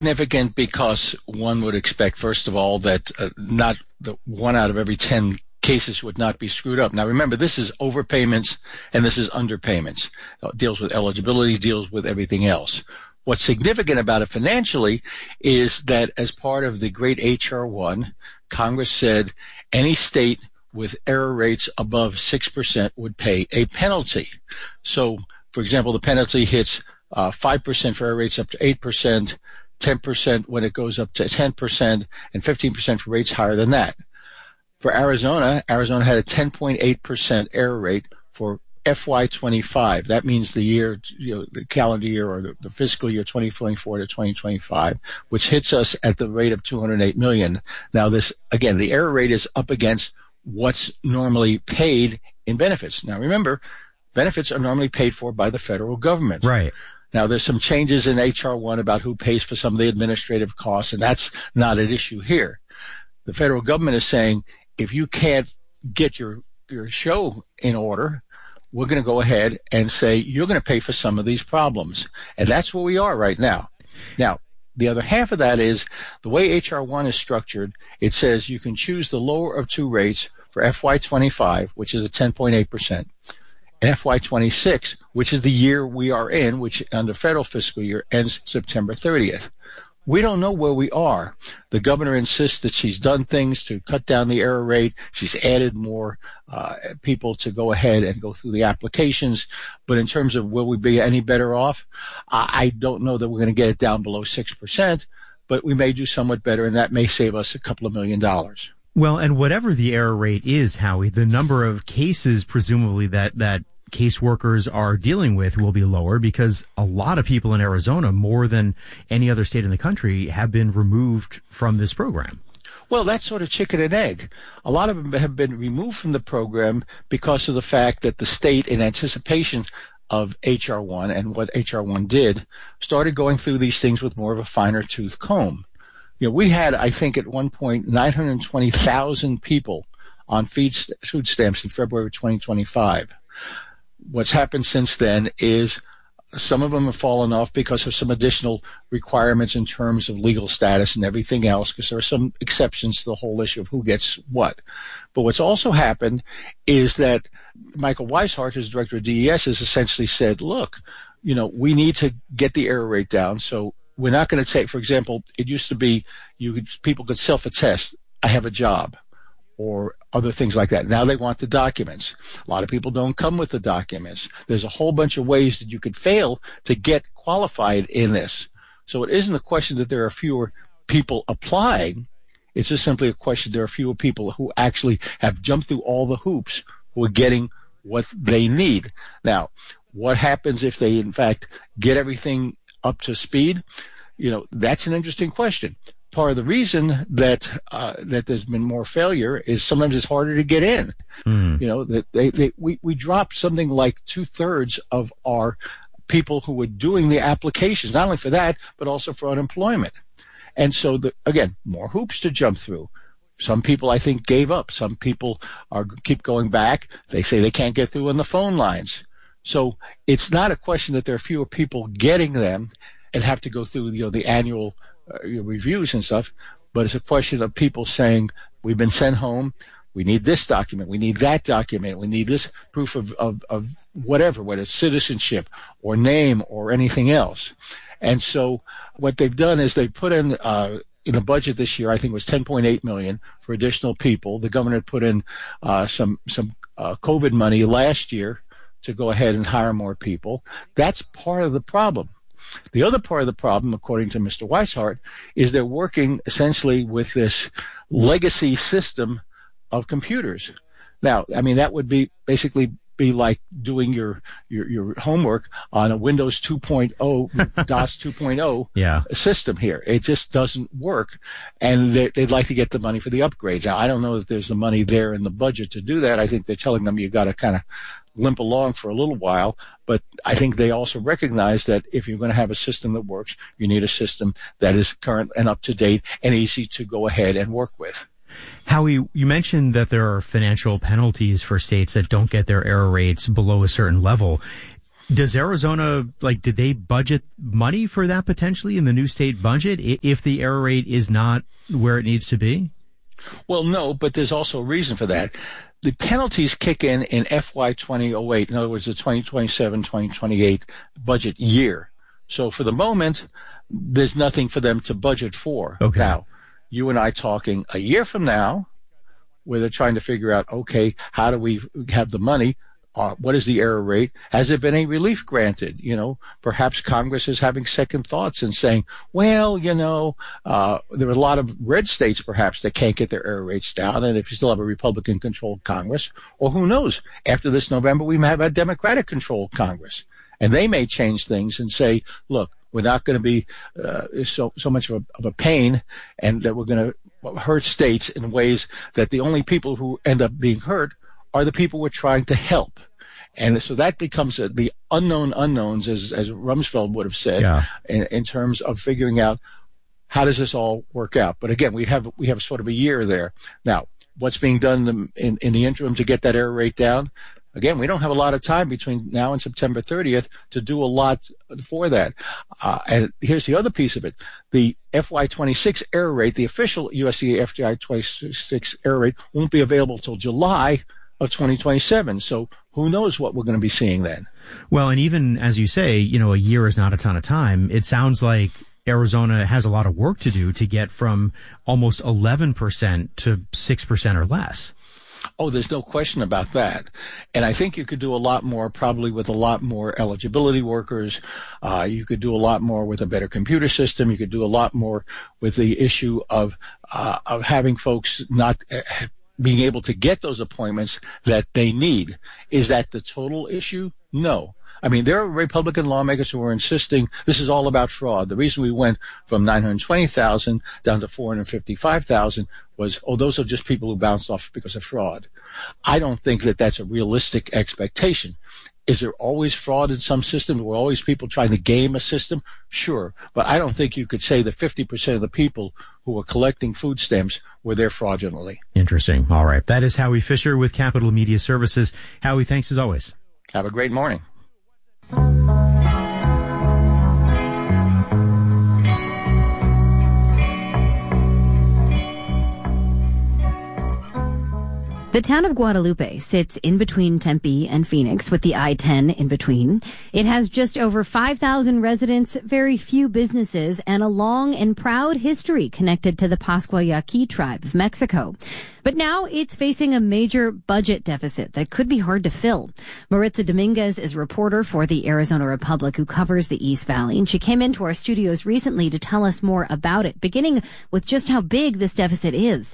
Significant because one would expect, first of all, that not the 1 out of every 10 cases would not be screwed up. Now, remember, this is overpayments and this is underpayments. It deals with eligibility, deals with everything else. What's significant about it financially is that as part of the great H.R. 1, Congress said any state with error rates above 6% would pay a penalty. So, for example, the penalty hits 5% for error rates up to 8%, 10% when it goes up to 10%, and 15% for rates higher than that. For Arizona had a 10.8% error rate for FY25. That means the year, the calendar year or the fiscal year 2024 to 2025, which hits us at the rate of 208 million. Now this, again, the error rate is up against what's normally paid in benefits. Now remember, benefits are normally paid for by the federal government. Right. Now there's some changes in H.R. 1 about who pays for some of the administrative costs, and that's not an issue here. The federal government is saying, if you can't get your show in order, we're going to go ahead and say you're going to pay for some of these problems. And that's where we are right now. Now, the other half of that is the way H.R. 1 is structured. It says you can choose the lower of two rates for FY25, which is a 10.8%, and FY26, which is the year we are in, which under federal fiscal year ends September 30th. We don't know where we are. The governor insists that she's done things to cut down the error rate. She's added more people to go ahead and go through the applications. But in terms of will we be any better off, I don't know that we're going to get it down below 6%, but we may do somewhat better, and that may save us a couple of $1 million. Well, and whatever the error rate is, Howie, the number of cases presumably that caseworkers are dealing with will be lower because a lot of people in Arizona, more than any other state in the country, have been removed from this program. Well, that's sort of chicken and egg. A lot of them have been removed from the program because of the fact that the state, in anticipation of H.R. 1 and what H.R. 1 did, started going through these things with more of a finer tooth comb. We had, I think, at one point, 920,000 people on food stamps in February of 2025. What's happened since then is some of them have fallen off because of some additional requirements in terms of legal status and everything else, because there are some exceptions to the whole issue of who gets what. But what's also happened is that Michael Weishart, who's director of DES, has essentially said, look, we need to get the error rate down. So we're not going to take, for example, it used to be people could self-attest, I have a job, or other things like that. Now they want the documents. A lot of people don't come with the documents. There's a whole bunch of ways that you could fail to get qualified in this. So it isn't a question that there are fewer people applying. It's just simply a question there are fewer people who actually have jumped through all the hoops who are getting what they need. Now, what happens if they, in fact, get everything up to speed? That's an interesting question. Part of the reason that there's been more failure is sometimes it's harder to get in. That we dropped something like 2/3 of our people who were doing the applications, not only for that, but also for unemployment. And so again, more hoops to jump through. Some people, I think, gave up. Some people keep going back. They say they can't get through on the phone lines. So it's not a question that there are fewer people getting them and have to go through, the annual reviews and stuff, but it's a question of people saying, we've been sent home, we need this document, we need that document, we need this proof of whatever, whether it's citizenship or name or anything else. And so what they've done is they put in the budget this year, I think it was $10.8 million for additional people. The governor put in some COVID money last year to go ahead and hire more people. That's part of the problem. The other part of the problem, according to Mr. Weishart, is they're working essentially with this legacy system of computers. Now, that would basically be like doing your homework on a Windows 2.0, DOS 2.0 system here. It just doesn't work, and they'd like to get the money for the upgrade. Now, I don't know that there's the money there in the budget to do that. I think they're telling them you got to kind of limp along for a little while, but I think they also recognize that if you're going to have a system that works, you need a system that is current and up to date and easy to go ahead and work with. Howie, you mentioned that there are financial penalties for states that don't get their error rates below a certain level. Does Arizona, did they budget money for that potentially in the new state budget if the error rate is not where it needs to be? Well, no, but there's also a reason for that. The penalties kick in FY 2008, in other words, the 2027, 2028 budget year. So for the moment, there's nothing for them to budget for. Okay. Now, you and I talking a year from now, where they're trying to figure out, okay, how do we have the money? What is the error rate? Has there been any relief granted? Perhaps Congress is having second thoughts and saying, well, there are a lot of red states perhaps that can't get their error rates down. And if you still have a Republican controlled Congress, or who knows, after this November, we may have a Democratic controlled Congress, and they may change things and say, look, we're not going to be so much of a pain, and that we're going to hurt states in ways that the only people who end up being hurt are the people we're trying to help. And so that becomes the unknown unknowns, as Rumsfeld would have said, in terms of figuring out how does this all work out. But again, we have sort of a year there. Now, what's being done in the interim to get that error rate down? Again, we don't have a lot of time between now and September 30th to do a lot for that. And here's the other piece of it. The FY26 error rate, the official USDA FY26 error rate, won't be available till July of 2027. So who knows what we're going to be seeing then? Well, and even as you say, a year is not a ton of time. It sounds like Arizona has a lot of work to do to get from almost 11% to 6% or less. Oh, there's no question about that. And I think you could do a lot more, probably with a lot more eligibility workers. You could do a lot more with a better computer system. You could do a lot more with the issue of having folks not being able to get those appointments that they need. Is that the total issue? No. I mean, there are Republican lawmakers who are insisting this is all about fraud. The reason we went from 920,000 down to 455,000 was, those are just people who bounced off because of fraud. I don't think that that's a realistic expectation. Is there always fraud in some systems? Were always people trying to game a system? Sure. But I don't think you could say that 50% of the people who were collecting food stamps were there fraudulently. Interesting. All right. That is Howie Fisher with Capital Media Services. Howie, thanks as always. Have a great morning. The town of Guadalupe sits in between Tempe and Phoenix, with the I-10 in between. It has just over 5,000 residents, very few businesses, and a long and proud history connected to the Pascua Yaqui tribe of Mexico. But now it's facing a major budget deficit that could be hard to fill. Maritza Dominguez is a reporter for the Arizona Republic who covers the East Valley, and she came into our studios recently to tell us more about it, beginning with just how big this deficit is.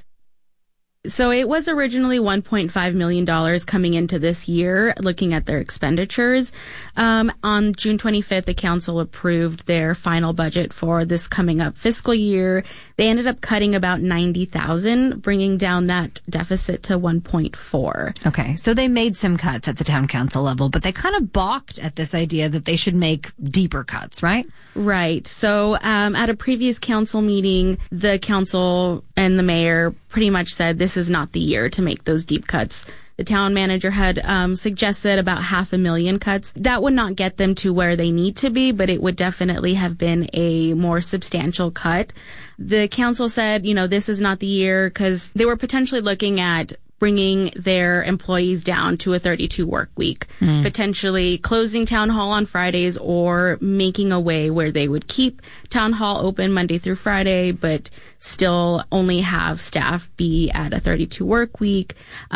So it was originally $1.5 million coming into this year, looking at their expenditures. On June 25th, the council approved their final budget for this coming up fiscal year. They ended up cutting about $90,000, bringing down that deficit to 1.4. Okay, so they made some cuts at the town council level, but they kind of balked at this idea that they should make deeper cuts, right? Right. So at a previous council meeting, the council and the mayor pretty much said this is not the year to make those deep cuts. The town manager had suggested about 500,000 cuts. That would not get them to where they need to be, but it would definitely have been a more substantial cut. The council said, this is not the year because they were potentially looking at bringing their employees down to a 32 work week, potentially closing town hall on Fridays or making a way where they would keep town hall open Monday through Friday, but still only have staff be at a 32 work week,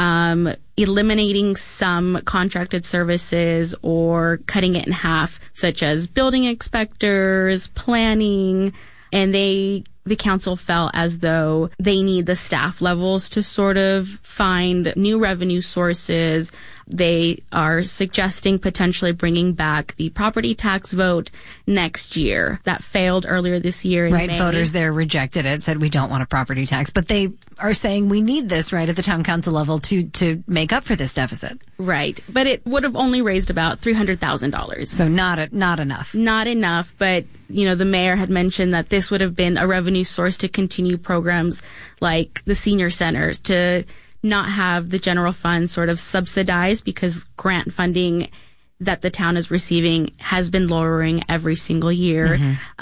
eliminating some contracted services or cutting it in half, such as building inspectors, planning, and the council felt as though they need the staff levels to sort of find new revenue sources. They are suggesting potentially bringing back the property tax vote next year. That failed earlier this year in May. Right, voters there rejected it, said we don't want a property tax. But they are saying we need this, right, at the town council level to make up for this deficit. Right, but it would have only raised about $300,000. So not enough. Not enough, but the mayor had mentioned that this would have been a revenue source to continue programs like the senior centers, to not have the general fund sort of subsidized because grant funding that the town is receiving has been lowering every single year.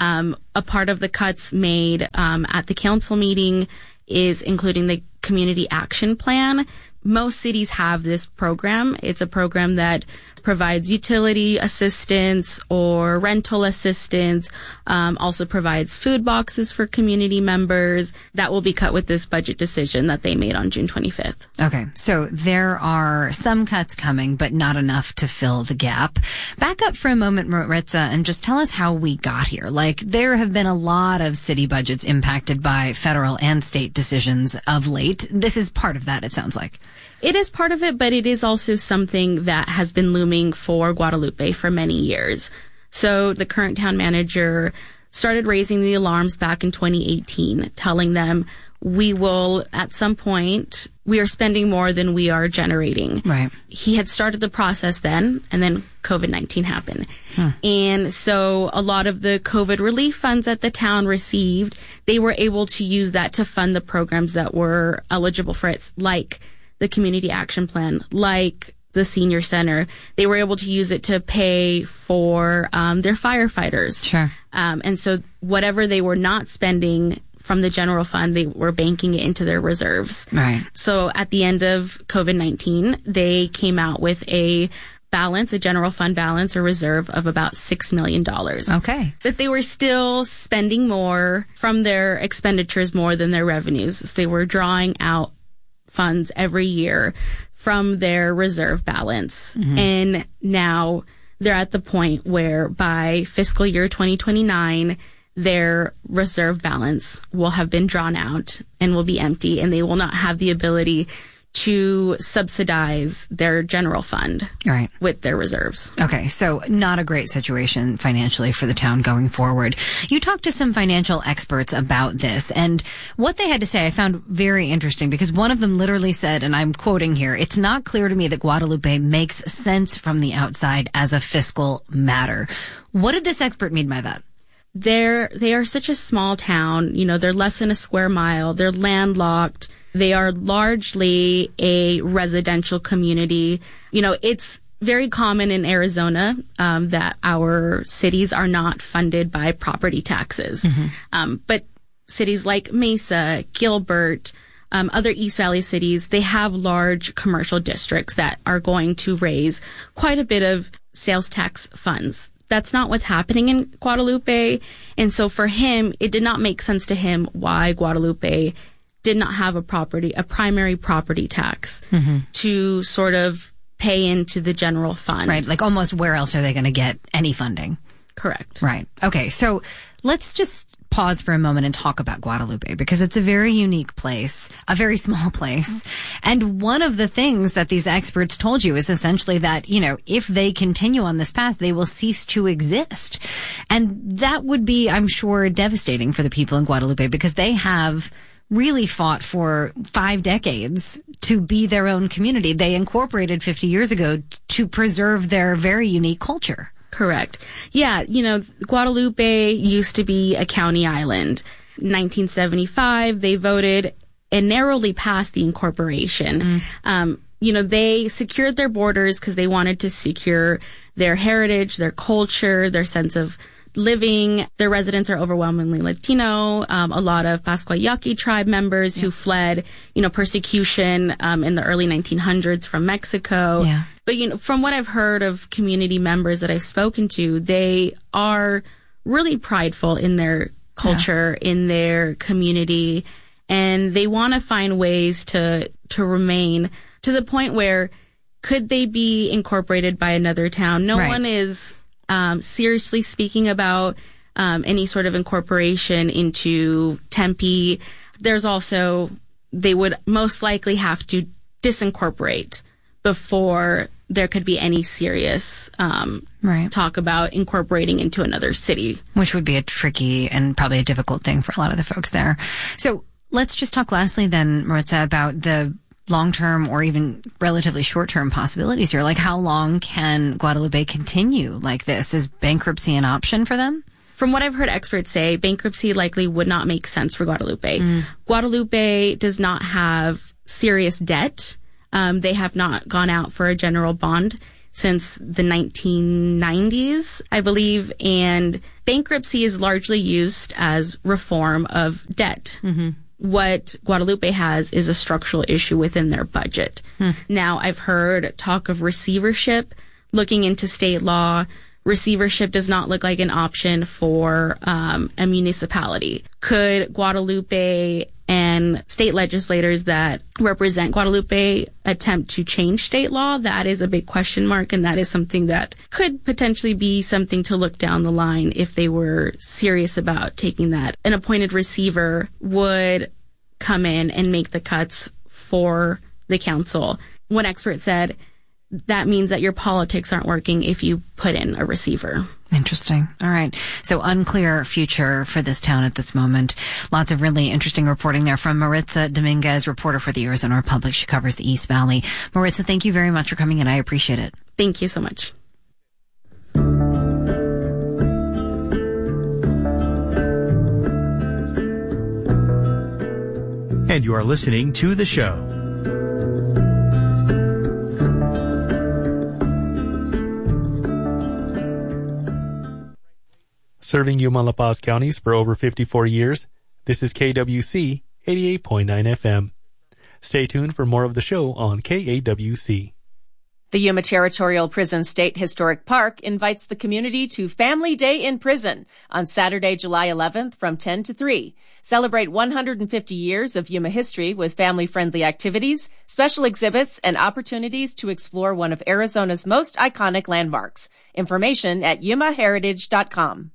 A part of the cuts made at the council meeting is including the community action plan. Most cities have this program. It's a program that provides utility assistance or rental assistance, also provides food boxes for community members. That will be cut with this budget decision that they made on June 25th. Okay, so there are some cuts coming, but not enough to fill the gap. Back up for a moment, Maritza, and just tell us how we got here. Like, there have been a lot of city budgets impacted by federal and state decisions of late. This is part of that, it sounds like. It is part of it, but it is also something that has been looming for Guadalupe for many years. So the current town manager started raising the alarms back in 2018, telling them we will, at some point, we are spending more than we are generating. Right. He had started the process then, and then COVID-19 happened. And so a lot of the COVID relief funds that the town received, they were able to use that to fund the programs that were eligible for it, like the community action plan, like the senior center. They were able to use it to pay for their firefighters. Sure. And so whatever they were not spending from the general fund, they were banking it into their reserves. Right. So at the end of COVID-19, they came out with a balance, a general fund balance or reserve of about $6 million. Okay. But they were still spending more from their expenditures more than their revenues. So they were drawing out funds every year from their reserve balance. And now they're at the point where by fiscal year 2029, their reserve balance will have been drawn out and will be empty, and they will not have the ability to subsidize their general fund Right. with their reserves. Okay, so not a great situation financially for the town going forward. You talked to some financial experts about this, and what they had to say I found very interesting, because one of them literally said, and I'm quoting here, "It's not clear to me that Guadalupe makes sense from the outside as a fiscal matter." What did this expert mean by that? They are such a small town. You know, they're less than a square mile. They're landlocked. They are largely a residential community. You know, it's very common in Arizona that our cities are not funded by property taxes. But cities like Mesa, Gilbert, other East Valley cities, they have large commercial districts that are going to raise quite a bit of sales tax funds. That's not what's happening in Guadalupe. And so for him, it did not make sense to him why Guadalupe did not have a primary property tax to sort of pay into the general fund. Right, like almost where else are they going to get any funding? Correct. Right. Okay, so let's just pause for a moment and talk about Guadalupe, because it's a very unique place, a very small place. And one of the things that these experts told you is essentially that, you know, if they continue on this path, they will cease to exist. And that would be, I'm sure, devastating for the people in Guadalupe, because they have really fought for 5 decades to be their own community. They incorporated 50 years ago to preserve their very unique culture. Correct. Yeah, you know, Guadalupe used to be a county island. In 1975, they voted and narrowly passed the incorporation. You know, they secured their borders because they wanted to secure their heritage, their culture, their sense of living. Their residents are overwhelmingly Latino. A lot of Pascua Yaqui tribe members who fled, you know, persecution in the early 1900s from Mexico. Yeah. But, you know, from what I've heard of community members that I've spoken to, they are really prideful in their culture, in their community, and they want to find ways to remain to the point where could they be incorporated by another town? No one is seriously speaking about any sort of incorporation into Tempe. There's also, they would most likely have to disincorporate before there could be any serious talk about incorporating into another city. Which would be a tricky and probably a difficult thing for a lot of the folks there. So let's just talk lastly then, Maritza, about the long-term or even relatively short-term possibilities here. Like, how long can Guadalupe continue like this? Is bankruptcy an option for them? From what I've heard experts say, bankruptcy likely would not make sense for Guadalupe. Guadalupe does not have serious debt. They have not gone out for a general bond. since the 1990s, I believe, and bankruptcy is largely used as reform of debt. Mm-hmm. What Guadalupe has is a structural issue within their budget. Now, I've heard talk of receivership. Looking into state law, receivership does not look like an option for a municipality. Could Guadalupe and state legislators that represent Guadalupe attempt to change state law? That is a big question mark, and that is something that could potentially be something to look down the line if they were serious about taking that. An appointed receiver would come in and make the cuts for the council. One expert said that means that your politics aren't working if you put in a receiver. Interesting. All right. So unclear future for this town at this moment. Lots of really interesting reporting there from Maritza Dominguez, reporter for the Arizona Republic. She covers the East Valley. Maritza, thank you very much for coming in. I appreciate it. Thank you so much. And you are listening to the show. Serving Yuma La Paz counties for over 54 years, this is KWC 88.9 FM. Stay tuned for more of the show on KAWC. The Yuma Territorial Prison State Historic Park invites the community to Family Day in Prison on Saturday, July 11th from 10 to 3. Celebrate 150 years of Yuma history with family-friendly activities, special exhibits, and opportunities to explore one of Arizona's most iconic landmarks. Information at yumaheritage.com.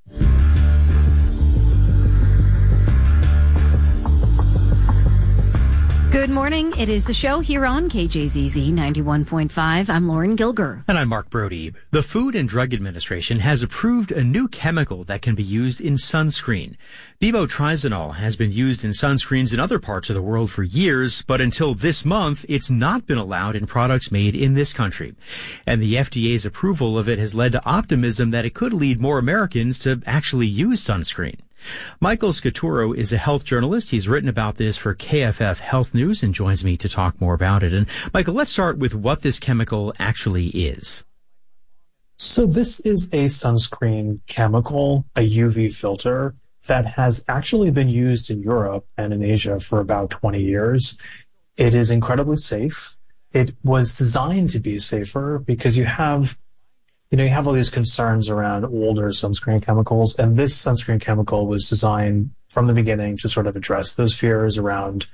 Good morning. It is the show here on KJZZ 91.5. I'm Lauren Gilger. And I'm Mark Brody. The Food and Drug Administration has approved a new chemical that can be used in sunscreen. Bevotrizonol has been used in sunscreens in other parts of the world for years, but until this month, it's not been allowed in products made in this country. And the FDA's approval of it has led to optimism that it could lead more Americans to actually use sunscreen. Michael Scaturo is a health journalist. He's written about this for KFF Health News and joins me to talk more about it. And Michael, let's start with what this chemical actually is. So this is a sunscreen chemical, a UV filter that has actually been used in Europe and in Asia for about 20 years. It is incredibly safe. It was designed to be safer because you have all these concerns around older sunscreen chemicals, and this sunscreen chemical was designed from the beginning to sort of address those fears around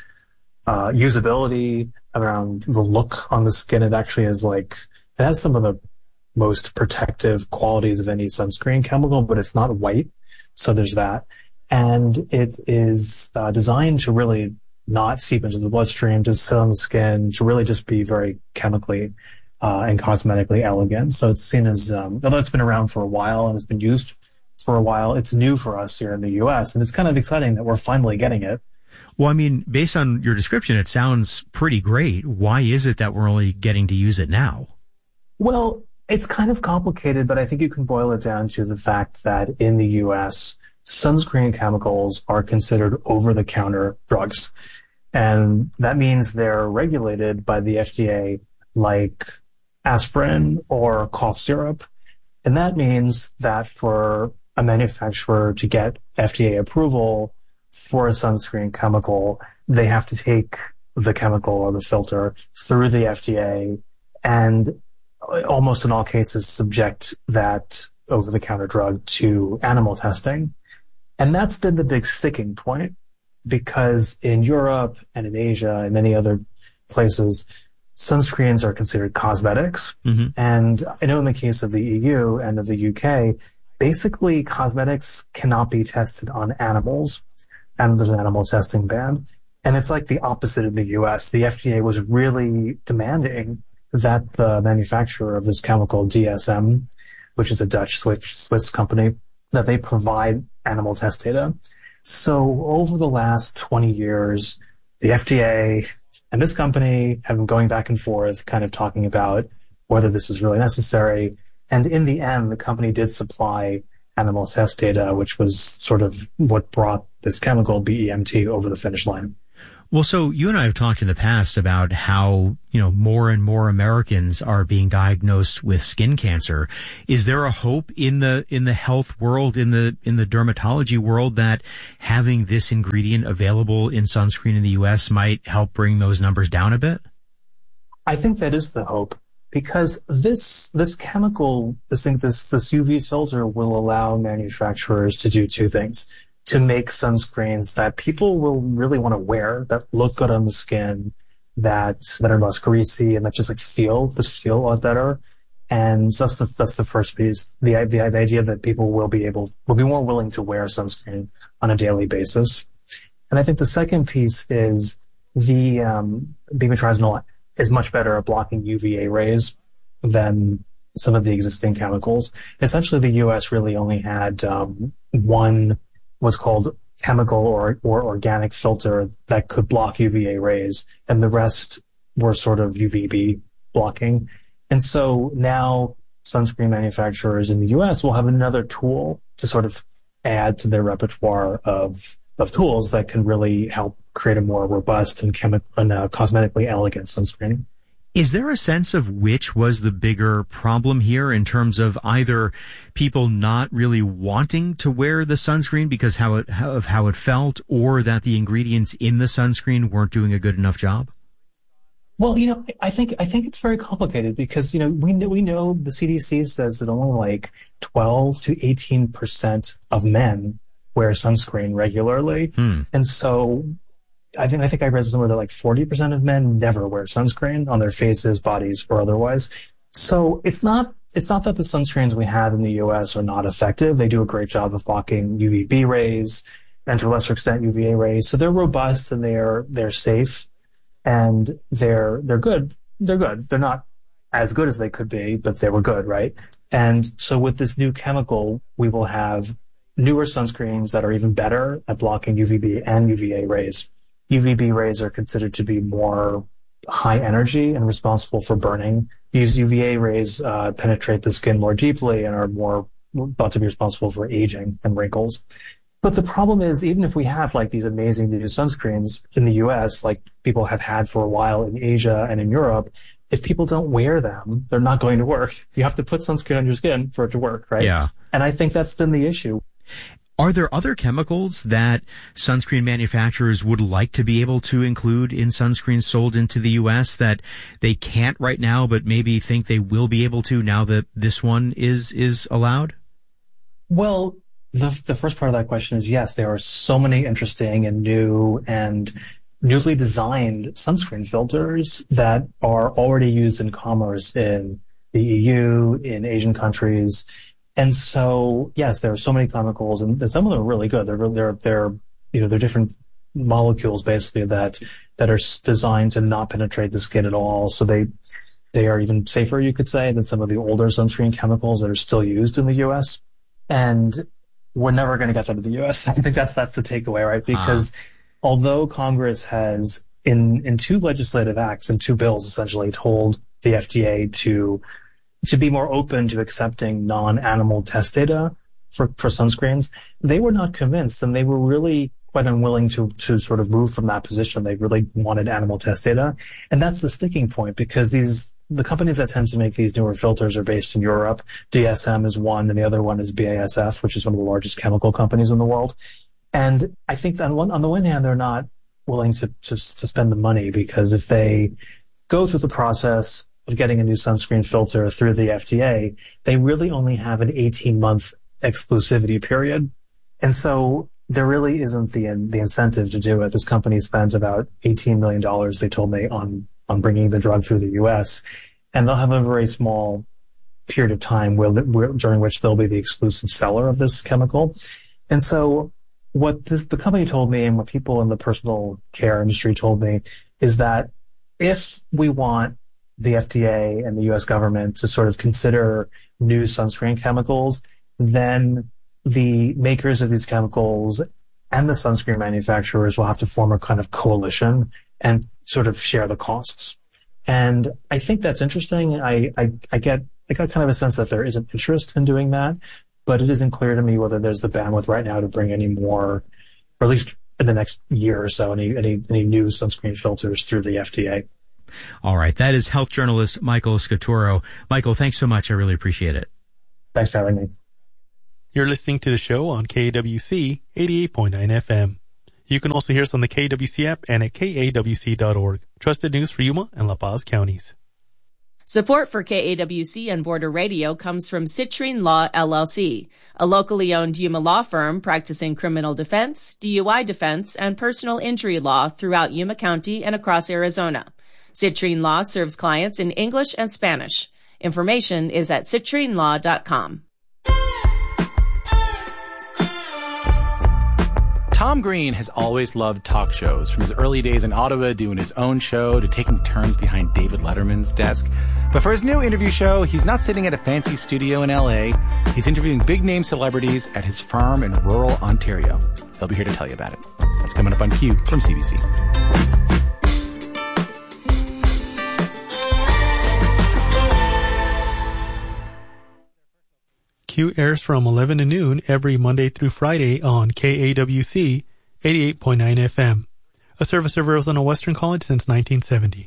usability, around the look on the skin. It actually it has some of the most protective qualities of any sunscreen chemical, but it's not white, so there's that. And it is designed to really not seep into the bloodstream, to sit on the skin, to really just be very chemically and cosmetically elegant. So it's seen as, although it's been around for a while and it's been used for a while, it's new for us here in the U.S. And it's kind of exciting that we're finally getting it. Well, I mean, based on your description, it sounds pretty great. Why is it that we're only getting to use it now? Well, it's kind of complicated, but I think you can boil it down to the fact that in the U.S., sunscreen chemicals are considered over-the-counter drugs. And that means they're regulated by the FDA like aspirin or cough syrup. And that means that for a manufacturer to get FDA approval for a sunscreen chemical, they have to take the chemical or the filter through the FDA and almost in all cases subject that over-the-counter drug to animal testing. And that's been the big sticking point, because in Europe and in Asia and many other places, sunscreens are considered cosmetics. Mm-hmm. And I know in the case of the EU and of the UK, basically cosmetics cannot be tested on animals, and there's an animal testing ban. And it's like the opposite in the US. The FDA was really demanding that the manufacturer of this chemical, DSM, which is a Dutch Swiss company, that they provide animal test data. So over the last 20 years, the FDA and this company have been going back and forth, kind of talking about whether this is really necessary. And in the end, the company did supply animal test data, which was sort of what brought this chemical, BEMT, over the finish line. Well, so you and I have talked in the past about how, more and more Americans are being diagnosed with skin cancer. Is there a hope in the health world, in the dermatology world, that having this ingredient available in sunscreen in the U.S. might help bring those numbers down a bit? I think that is the hope, because this chemical, this UV filter will allow manufacturers to do two things: to make sunscreens that people will really want to wear, that look good on the skin, that are less greasy, and that just feel a lot better. And that's the first piece. The idea that people will be more willing to wear sunscreen on a daily basis. And I think the second piece is the beatrisinol is much better at blocking UVA rays than some of the existing chemicals. Essentially, the U.S. really only had one what's called chemical or organic filter that could block UVA rays, and the rest were sort of UVB blocking. And so now sunscreen manufacturers in the U.S. will have another tool to sort of add to their repertoire of tools that can really help create a more robust and cosmetically elegant sunscreen. Is there a sense of which was the bigger problem here, in terms of either people not really wanting to wear the sunscreen because of how it felt, or that the ingredients in the sunscreen weren't doing a good enough job? Well, I think it's very complicated, because, we know the CDC says that only 12 to 18% of men wear sunscreen regularly. And so I think I read somewhere that 40% of men never wear sunscreen on their faces, bodies, or otherwise. So it's not that the sunscreens we have in the U.S. are not effective. They do a great job of blocking UVB rays and, to a lesser extent, UVA rays. So they're robust and they're safe, and they're good. They're good. They're not as good as they could be, but they were good, right? And so with this new chemical, we will have newer sunscreens that are even better at blocking UVB and UVA rays. UVB rays are considered to be more high energy and responsible for burning. UVA rays penetrate the skin more deeply and are more thought to be responsible for aging and wrinkles. But the problem is, even if we have these amazing new sunscreens in the US, like people have had for a while in Asia and in Europe, if people don't wear them, they're not going to work. You have to put sunscreen on your skin for it to work, right? Yeah. And I think that's been the issue. Are there other chemicals that sunscreen manufacturers would like to be able to include in sunscreens sold into the U.S. that they can't right now, but maybe think they will be able to now that this one is allowed? Well, the first part of that question is yes. There are so many interesting and new and newly designed sunscreen filters that are already used in commerce in the EU, in Asian countries. And so, yes, there are so many chemicals, and some of them are really good. They're different molecules basically that are designed to not penetrate the skin at all. So they are even safer, you could say, than some of the older sunscreen chemicals that are still used in the U.S. And we're never going to get that to the U.S. I think that's the takeaway, right? Because although Congress has in two legislative acts and two bills essentially told the FDA to be more open to accepting non-animal test data for sunscreens, they were not convinced, and they were really quite unwilling to sort of move from that position. They really wanted animal test data. And that's the sticking point, because the companies that tend to make these newer filters are based in Europe. DSM is one, and the other one is BASF, which is one of the largest chemical companies in the world. And I think that on the one hand, they're not willing to spend the money, because if they go through the process of getting a new sunscreen filter through the FDA, they really only have an 18-month exclusivity period. And so there really isn't the incentive to do it. This company spent about $18 million, they told me, on bringing the drug through the U.S. And they'll have a very small period of time during which they'll be the exclusive seller of this chemical. And so what the company told me, and what people in the personal care industry told me, is that if we want the FDA and the U.S. government to sort of consider new sunscreen chemicals, then the makers of these chemicals and the sunscreen manufacturers will have to form a kind of coalition and sort of share the costs. And I think that's interesting. I got kind of a sense that there is an interest in doing that, but it isn't clear to me whether there's the bandwidth right now to bring any more, or at least in the next year or so, any new sunscreen filters through the FDA. All right. That is health journalist Michael Scaturo. Michael, thanks so much. I really appreciate it. Thanks for having me. You're listening to the show on KAWC 88.9 FM. You can also hear us on the KAWC app and at KAWC.org. Trusted news for Yuma and La Paz counties. Support for KAWC and Border Radio comes from Citrine Law, LLC, a locally owned Yuma law firm practicing criminal defense, DUI defense, and personal injury law throughout Yuma County and across Arizona. Citrine Law serves clients in English and Spanish. Information is at citrinelaw.com. Tom Green has always loved talk shows, from his early days in Ottawa doing his own show to taking turns behind David Letterman's desk. But for his new interview show, he's not sitting at a fancy studio in LA. He's interviewing big-name celebrities at his farm in rural Ontario. He'll be here to tell you about it. That's coming up on Q from CBC. Q airs from 11 to noon every Monday through Friday on KAWC 88.9 FM, a service of Arizona Western College since 1970.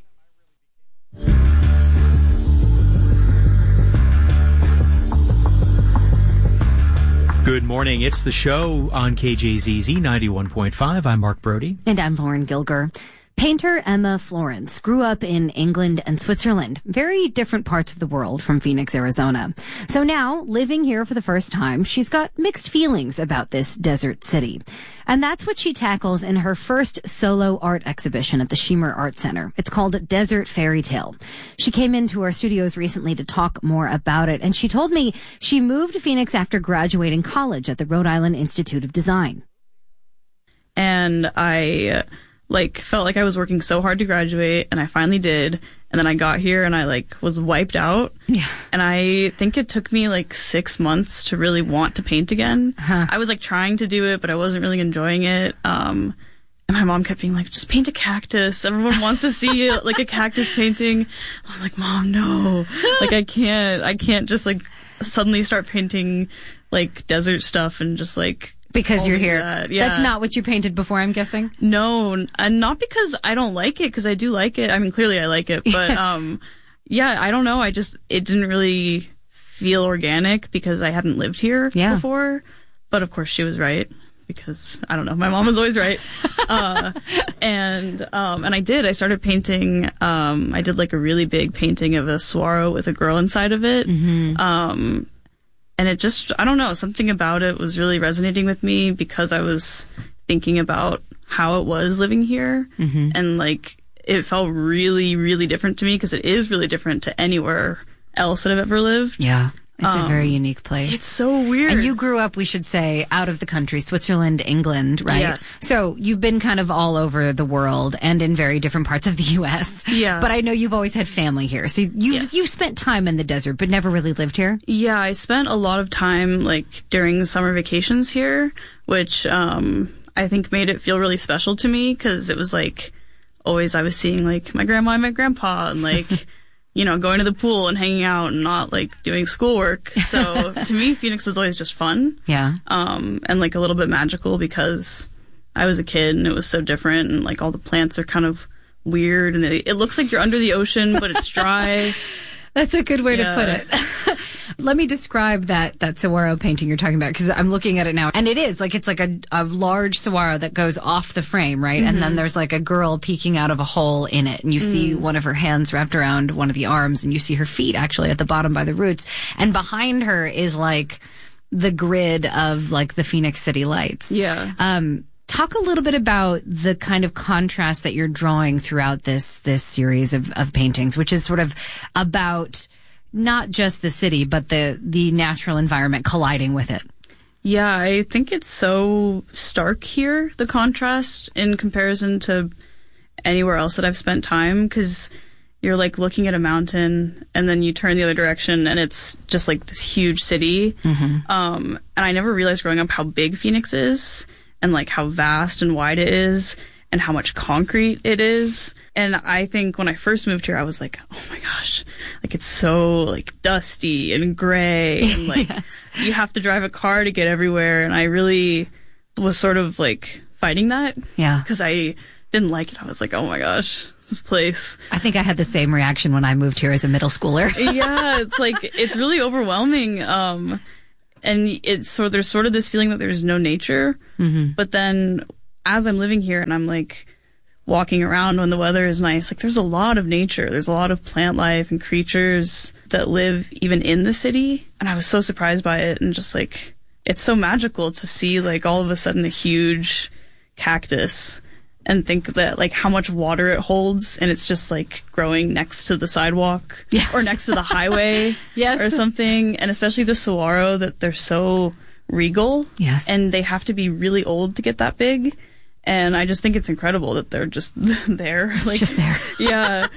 Good morning. It's the show on KJZZ 91.5. I'm Mark Brody. And I'm Lauren Gilger. Painter Emma Florence grew up in England and Switzerland, very different parts of the world from Phoenix, Arizona. So now, living here for the first time, she's got mixed feelings about this desert city. And that's what she tackles in her first solo art exhibition at the Shemer Art Center. It's called Desert Fairy Tale. She came into our studios recently to talk more about it, and she told me she moved to Phoenix after graduating college at the Rhode Island Institute of Design. And I felt like I was working so hard to graduate, and I finally did. And then I got here and I was wiped out. Yeah. And I think it took me 6 months to really want to paint again. Uh-huh. I was trying to do it, but I wasn't really enjoying it. And my mom kept being just paint a cactus. Everyone wants to see a cactus painting. I was like, Mom, no. I can't just suddenly start painting desert stuff and just because you're here. Yeah. That's not what you painted before, I'm guessing? No, and not because I don't like it, because I do like it. I mean, clearly I like it, but yeah, I don't know. It didn't really feel organic because I hadn't lived here before. But of course she was right, because I don't know, my mom was always right. And I started painting. I did a really big painting of a saguaro with a girl inside of it. Mm-hmm. And it just, I don't know, something about it was really resonating with me because I was thinking about how it was living here. Mm-hmm. And it felt really, really different to me, because it is really different to anywhere else that I've ever lived. Yeah. It's a very unique place. It's so weird. And you grew up, we should say, out of the country, Switzerland, England, right? Yeah. So you've been kind of all over the world and in very different parts of the U.S. Yeah. But I know you've always had family here. So you've spent time in the desert, but never really lived here? Yeah, I spent a lot of time, during summer vacations here, which I think made it feel really special to me, because it was always I was seeing my grandma and my grandpa and going to the pool and hanging out and not doing schoolwork. So to me, Phoenix is always just fun. Yeah. And a little bit magical, because I was a kid and it was so different, and all the plants are kind of weird, and it looks like you're under the ocean, but it's dry. That's a good way to put it. Let me describe that saguaro painting you're talking about, because I'm looking at it now. And it is, it's a large saguaro that goes off the frame, right? Mm-hmm. And then there's a girl peeking out of a hole in it. And you see one of her hands wrapped around one of the arms, and you see her feet actually at the bottom by the roots. And behind her is the grid of the Phoenix City lights. Yeah. Talk a little bit about the kind of contrast that you're drawing throughout this series of paintings, which is sort of about not just the city, but the natural environment colliding with it. Yeah, I think it's so stark here, the contrast, in comparison to anywhere else that I've spent time, because you're looking at a mountain and then you turn the other direction and it's just this huge city. Mm-hmm. And I never realized growing up how big Phoenix is, and how vast and wide it is, and how much concrete it is. And I think when I first moved here, I was oh my gosh, it's so dusty and gray, and yes. You have to drive a car to get everywhere. And I really was sort of fighting that. Yeah. Because I didn't like it. I was like, oh my gosh, this place. I think I had the same reaction when I moved here as a middle schooler. Yeah, it's like, it's really overwhelming. And there's sort of this feeling that there's no nature. Mm-hmm. But then as I'm living here and I'm like walking around when the weather is nice, like there's a lot of nature. There's a lot of plant life and creatures that live even in the city. And I was so surprised by it, and just like, it's so magical to see like all of a sudden a huge cactus and think that like how much water it holds, and it's just like growing next to the sidewalk. Yes. Or next to the highway. Yes. Or something. And especially the saguaro, that they're so regal. Yes. And they have to be really old to get that big. And I just think it's incredible that they're just there. It's just there. Yeah.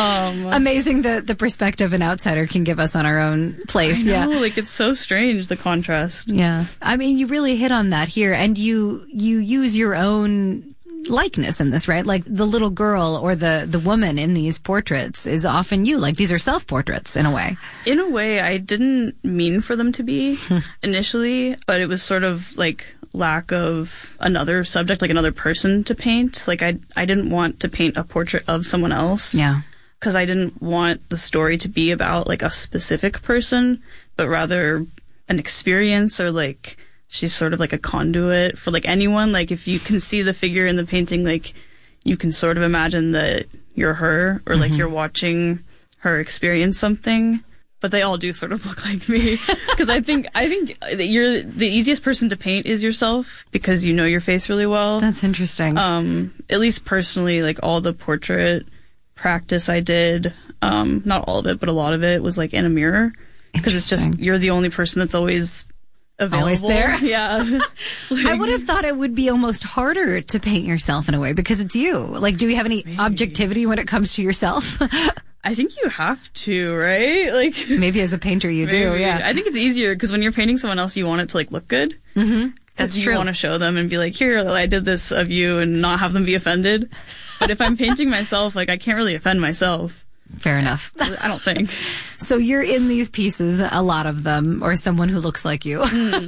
Amazing the perspective an outsider can give us on our own place. I know, Yeah. like it's so strange, the contrast. Yeah. I mean, you really hit on that here, and you use your own likeness in this, right? Like the little girl or the woman in these portraits is often you. Like these are self-portraits in a way. In a way, I didn't mean for them to be initially, but it was sort of like lack of another subject, like another person to paint. Like I didn't want to paint a portrait of someone else. Yeah. Because I didn't want the story to be about like a specific person, but rather an experience, or like she's sort of like a conduit for like anyone. Like if you can see the figure in the painting, like you can sort of imagine that you're her, or like you're watching her experience something. But they all do sort of look like me, because I think that you're the easiest person to paint is yourself, because you know your face really well. That's interesting. At least personally, like all the portrait practice I did, not all of it, but a lot of it was like in a mirror, because it's just, you're the only person that's always available. Always there? Yeah. I would have thought it would be almost harder to paint yourself in a way, because it's you. Like, do you have any objectivity when it comes to yourself? I think you have to, right? Like maybe as a painter you do, yeah. I think it's easier because when you're painting someone else, you want it to like look good. Mm-hmm. That's true. You want to show them and be like, here, I did this of you, and not have them be offended. But if I'm painting myself, like I can't really offend myself. Fair enough. I don't think. So you're in these pieces, a lot of them, or someone who looks like you.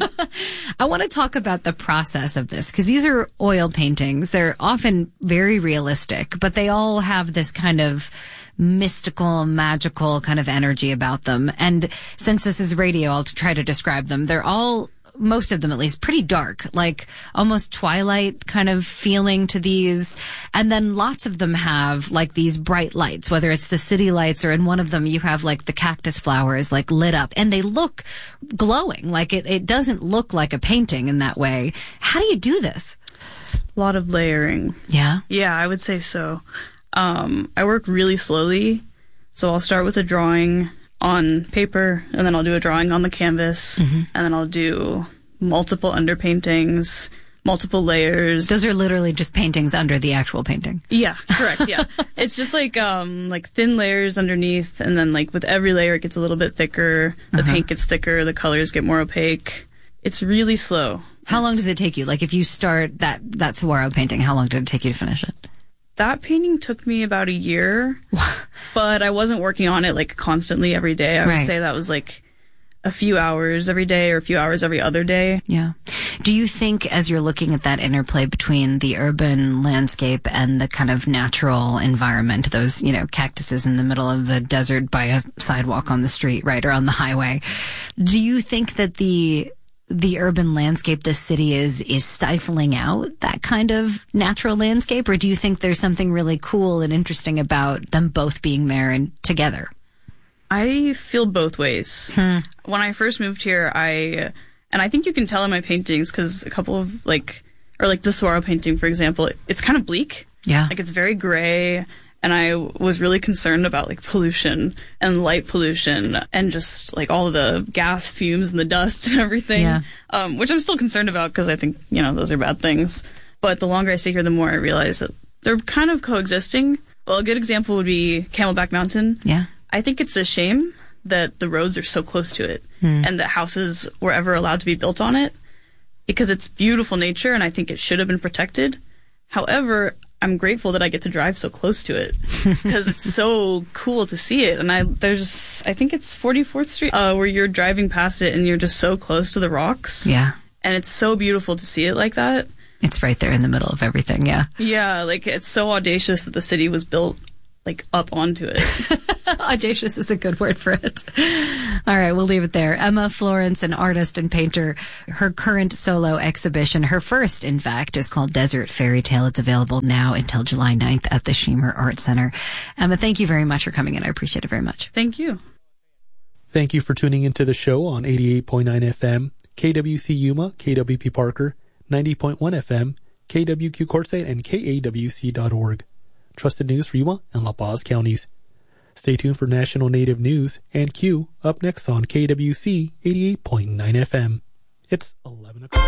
I want to talk about the process of this, because these are oil paintings. They're often very realistic, but they all have this kind of mystical, magical kind of energy about them. And since this is radio, I'll try to describe them. They're all, most of them at least, pretty dark, like almost Twilight kind of feeling to these. And then lots of them have like these bright lights, whether it's the city lights, or in one of them you have like the cactus flowers like lit up, and they look glowing. Like it doesn't look like a painting in that way. How do you do this? A lot of layering. Yeah? Yeah, I would say so. I work really slowly, so I'll start with a drawing on paper, and then I'll do a drawing on the canvas, and then I'll do multiple underpaintings, multiple layers. Those are literally just paintings under the actual painting. Yeah, correct, yeah. It's just like thin layers underneath, and then like with every layer it gets a little bit thicker, the paint gets thicker, the colors get more opaque. It's really slow. How long does it take you? Like if you start that saguaro painting, how long did it take you to finish it? That painting took me about a year, but I wasn't working on it like constantly every day. I would say that was like a few hours every day, or a few hours every other day. Yeah. Do you think, as you're looking at that interplay between the urban landscape and the kind of natural environment, those, cactuses in the middle of the desert by a sidewalk on the street, right, or on the highway, do you think that the urban landscape, this city is stifling out that kind of natural landscape? Or do you think there's something really cool and interesting about them both being there and together? I feel both ways. When I first moved here, and I think you can tell in my paintings, because a couple of the saguaro painting, for example, it's kind of bleak. Yeah. Like it's very gray. And I was really concerned about like pollution and light pollution and just like all of the gas fumes and the dust and everything. Yeah. Which I'm still concerned about, because I think, those are bad things. But the longer I stay here, the more I realize that they're kind of coexisting. Well, a good example would be Camelback Mountain. Yeah. I think it's a shame that the roads are so close to it and that houses were ever allowed to be built on it, because it's beautiful nature and I think it should have been protected. However, I'm grateful that I get to drive so close to it, because it's so cool to see it. And I think it's 44th Street, where you're driving past it and you're just so close to the rocks. Yeah. And it's so beautiful to see it like that. It's right there in the middle of everything, yeah. Yeah, like it's so audacious that the city was built like up onto it. Audacious is a good word for it. All right, we'll leave it there. Emma Florence, an artist and painter, her current solo exhibition, her first, in fact, is called Desert Fairy Tale. It's available now until July 9th at the Shemer Art Center. Emma, thank you very much for coming in. I appreciate it very much. Thank you. Thank you for tuning into the show on 88.9 FM, KWC Yuma, KWP Parker, 90.1 FM, KWQ Quartzsite, and KAWC.org. Trusted news for Yuma and La Paz counties. Stay tuned for National Native News and Q up next on KWC 88.9 FM. It's 11 o'clock.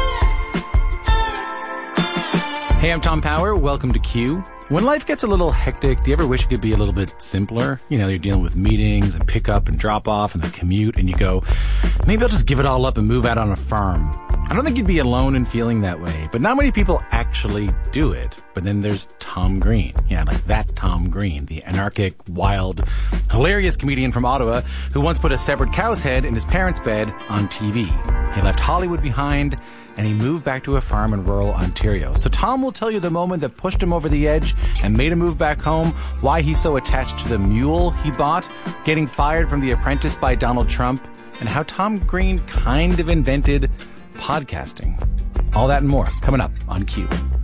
Hey, I'm Tom Power. Welcome to Q. When life gets a little hectic, do you ever wish it could be a little bit simpler? You know, you're dealing with meetings and pick up and drop off and the commute, and you go, maybe I'll just give it all up and move out on a farm. I don't think you'd be alone in feeling that way, but not many people actually do it. But then there's Tom Green. Yeah, like that Tom Green, the anarchic, wild, hilarious comedian from Ottawa who once put a severed cow's head in his parents' bed on TV. He left Hollywood behind, and he moved back to a farm in rural Ontario. So Tom will tell you the moment that pushed him over the edge and made him move back home, why he's so attached to the mule he bought, getting fired from The Apprentice by Donald Trump, and how Tom Green kind of invented podcasting. All that and more coming up on Q.